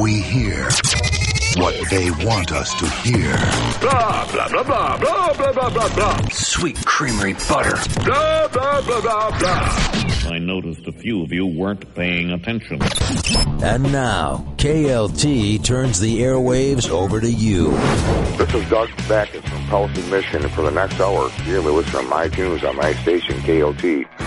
We hear what they want us to hear. Blah, blah, blah, blah, blah, blah, blah, blah, blah. Sweet creamery butter. Blah, blah, blah, blah, blah. I noticed a few of you weren't paying attention. And now, KLT turns the airwaves over to you. This is Doug Backus from Tulsa, Michigan. And for the next hour, you're able to listen on iTunes on my station, KLT